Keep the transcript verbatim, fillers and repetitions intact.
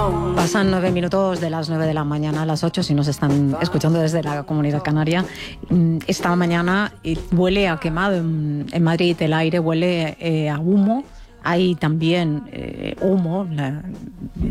Pasan nueve minutos de las nueve de la mañana a las ocho, si nos están escuchando desde la Comunidad Canaria. Esta mañana huele a quemado en, en Madrid, el aire huele eh, a humo. Hay también eh, humo, la,